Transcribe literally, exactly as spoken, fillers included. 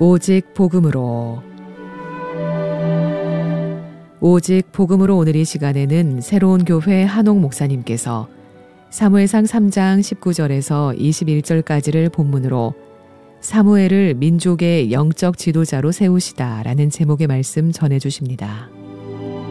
오직 복음으로. 오직 복음으로 오늘 이 시간에는 새로운 교회 한옥 목사님께서 사무엘상 삼 장 십구 절에서 이십일 절까지를 본문으로 사무엘을 민족의 영적 지도자로 세우시다 라는 제목의 말씀 전해 주십니다.